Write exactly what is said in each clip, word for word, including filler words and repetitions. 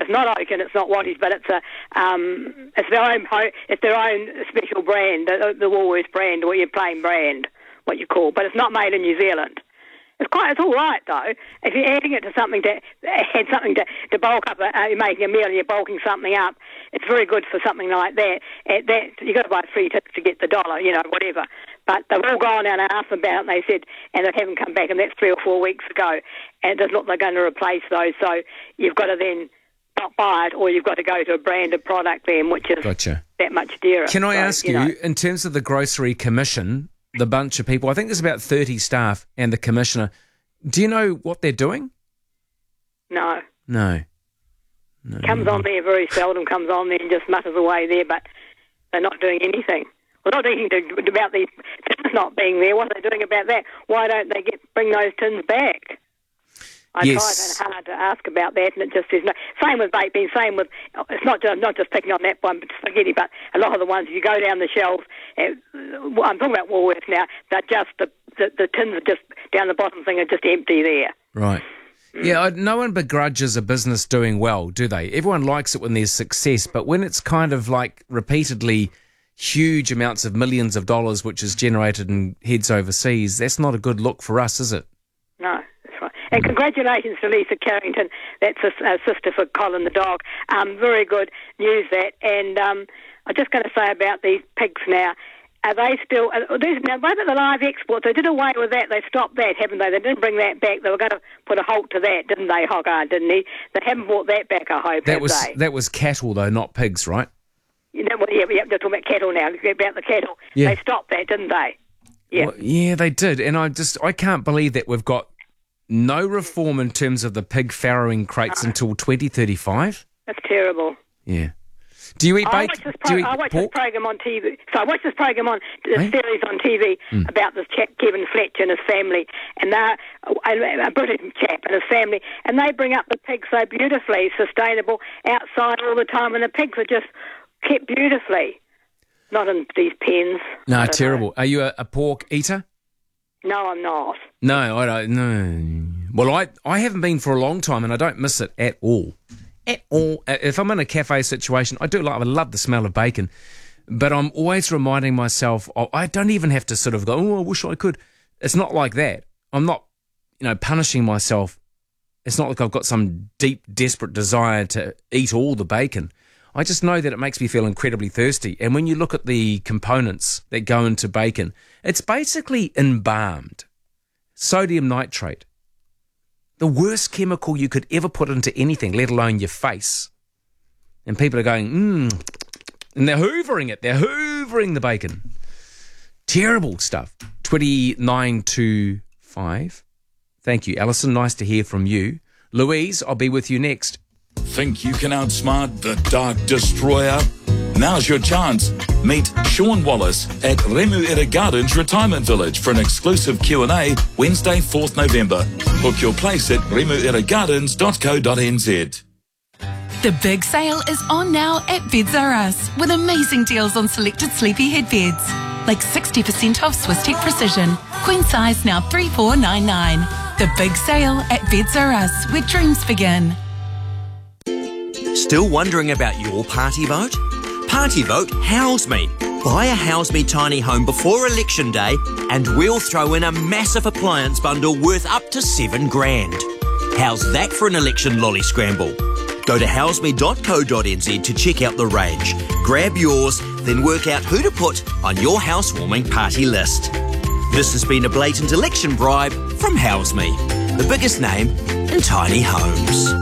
not Oaken, it's not Watties, but it's a um, it's their own it's their own special brand, the, the Woolworths brand, or your plain brand, what you call. But it's not made in New Zealand. It's quite, it's all right though. If you're adding it to something to add something to, to bulk up, uh, you're making a meal, and you're bulking something up. It's very good for something like that. At that you got to buy three tips to get the dollar, you know, whatever. But they've all gone down and asked them about it, and they said, and they haven't come back, and that's three or four weeks ago. And it doesn't look like they're going to replace those. So you've got to then not buy it, or you've got to go to a branded product then, which is gotcha. that much dearer. Can I so, ask you, you know, in terms of the Grocery Commission, the bunch of people, I think there's about thirty staff and the Commissioner, do you know what they're doing? No. No. no. Comes on there very seldom, comes on there and just mutters away there, but they're not doing anything. Well, not doing anything about the tins not being there. What are they doing about that? Why don't they get bring those tins back? I yes. tried hard to ask about that, and it just is no. Same with vaping. Same with it's not just not just picking on that one, but spaghetti. But a lot of the ones, if you go down the shelves, uh, I'm talking about Woolworths now. They're just the, the the tins are just down the bottom thing are just empty there. Right. Mm. Yeah. I, no one begrudges a business doing well, do they? Everyone likes it when there's success, but when it's kind of like repeatedly huge amounts of millions of dollars, which is generated and heads overseas, that's not a good look for us, is it? No. And congratulations to Lisa Carrington. That's a, a sister for Colin the dog. Um, very good news that. And um, I'm just going to say about these pigs now. Are they still? Uh, these, now, what about the live exports? They did away with that. They stopped that, haven't they? They didn't bring that back. They were going to put a halt to that, didn't they, Hogarth? Didn't they? They haven't brought that back, I hope. That have was they? that was cattle though, not pigs, right? You know, well, yeah, yeah, they're talking about cattle now. About the cattle, yeah. They stopped that, didn't they? Yeah, well, yeah, they did. And I just I can't believe that we've got no reform in terms of the pig farrowing crates oh. until twenty thirty-five. That's terrible. Yeah. Do you eat I bacon? watch this, pro- Do you eat I watch this program on T V. So I watch this program on this hey? series on T V mm. about this chap Kevin Fletcher and his family, and they're a, a British chap and his family, and they bring up the pigs so beautifully, sustainable, outside all the time, and the pigs are just kept beautifully, not in these pens. No, terrible. Know. Are you a, a pork eater? No, I'm not. No, I don't. No. Well, I I haven't been for a long time, and I don't miss it at all. At all. If I'm in a cafe situation, I do like. I love the smell of bacon, but I'm always reminding myself. Oh, I don't even have to sort of go. Oh, I wish I could. It's not like that. I'm not, you know, punishing myself. It's not like I've got some deep, desperate desire to eat all the bacon. I just know that it makes me feel incredibly thirsty. And when you look at the components that go into bacon, it's basically embalmed. Sodium nitrate. The worst chemical you could ever put into anything, let alone your face. And people are going, mmm. And they're hoovering it. They're hoovering the bacon. Terrible stuff. twenty-nine to five. Thank you, Alison. Nice to hear from you. Louise, I'll be with you next. Think you can outsmart the Dark Destroyer? Now's your chance. Meet Sean Wallace at Remuera Gardens Retirement Village for an exclusive Q and A Wednesday, fourth November. Book your place at remuera gardens dot co dot n z. The big sale is on now at Beds R Us with amazing deals on selected sleepy headbeds. Like sixty percent off Swiss Tech Precision. Queen size now three four nine nine. The big sale at Beds R Us, where dreams begin. Still wondering about your party vote? Party vote House Me. Buy a House Me tiny home before election day and we'll throw in a massive appliance bundle worth up to seven grand. How's that for an election lolly scramble? Go to house me dot co dot n z to check out the range. Grab yours, then work out who to put on your housewarming party list. This has been a blatant election bribe from House Me, the biggest name in tiny homes.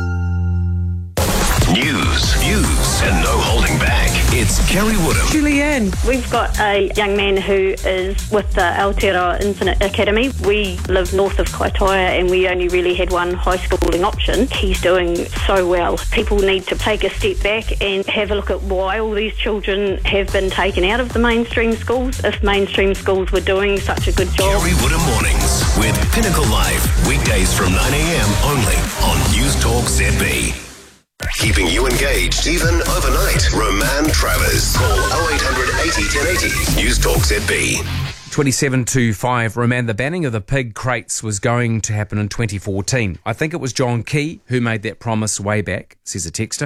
News, views, and no holding back. It's Kerry Woodham. Julianne. We've got a young man who is with the Aotearoa Infinite Academy. We live north of Kaitoia and we only really had one high schooling option. He's doing so well. People need to take a step back and have a look at why all these children have been taken out of the mainstream schools if mainstream schools were doing such a good job. Kerry Woodham Mornings with Pinnacle Live. Weekdays from nine a m only on News Talk Z B. Keeping you engaged even overnight. Roman Travers. Call oh eight hundred eighty ten eighty. News Talk Z B. twenty-seven to five. Roman, the banning of the pig crates was going to happen in twenty fourteen. I think it was John Key who made that promise way back, says a texter.